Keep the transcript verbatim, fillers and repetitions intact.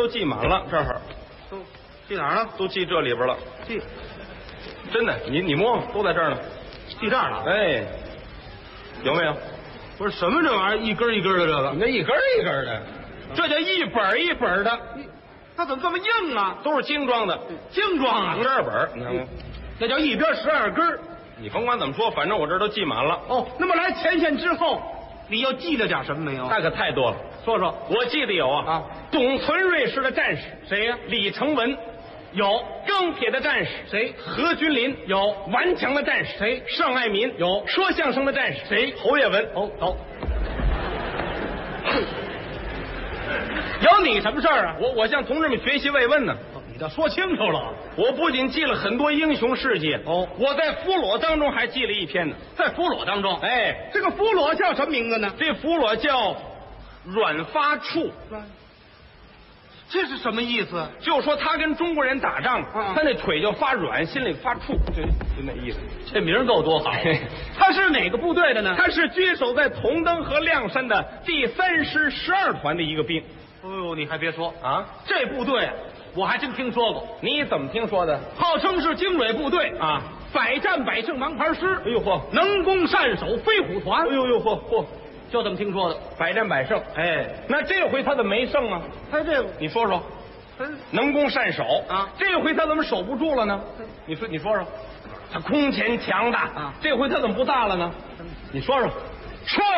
都记满了，这儿都记哪儿了？ 都记这里边了。 记真的，你你摸摸，都在这儿呢。 记这儿了？ 哎，有没有？ 不是什么这玩意儿，一根一根的这个， 你那一根一根的，这叫一本一本的， 它怎么这么硬啊？ 都是精装的， 精装啊！ 十二本，你看看， 那叫一边十二根儿。 你甭管怎么说，反正我这儿都记满了。 哦，那么来前线之后，你又记了点什么没有？ 那可太多了。 说说。 我记得有啊， 啊， 董存瑞氏的战士谁呀？ 李成文， 有钢铁的战士谁？ 何君麟， 有顽强的战士谁？ 尚爱民， 有说相声的战士谁？ 侯月文。 哦哦，有你什么事儿啊？ 我我向同志们学习慰问呢。 你倒说清楚了。 我不仅记了很多英雄事迹哦， 我在俘虏当中还记了一篇呢。 在俘虏当中， 哎， 这个俘虏叫什么名字呢？ 这俘虏叫阮发处， 这是什么意思？ 就说他跟中国人打仗， 嗯他那腿就发软，心里发怵，就就那意思。 这名儿够多好。他是哪个部队的呢？ 他是居守在同登和亮山的第三师十二团的一个兵。 哎呦，你还别说啊， 这部队啊，我还真听说过。 你怎么听说的？ 号称是精锐部队啊， 百战百胜王牌师。 哎呦嚯， 能攻善守飞虎团。 哎呦呦嚯嚯， 就这么听说的。 百战百胜。 哎， 那这回他怎么没胜啊？ 他这个你说说。 嗯能攻善守啊， 这回他怎么守不住了呢？你说，你说说，他空前强大啊， 这回他怎么不大了呢？你说说，说。